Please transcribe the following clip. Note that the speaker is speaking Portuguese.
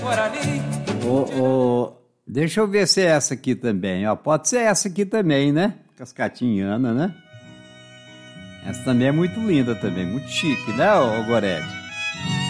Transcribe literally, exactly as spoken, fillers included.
Ô, ô, deixa eu ver se é essa aqui também, ó. Pode ser essa aqui também, né? Cascatinhana, né? Essa também é muito linda também, muito chique, né, ô Gorete?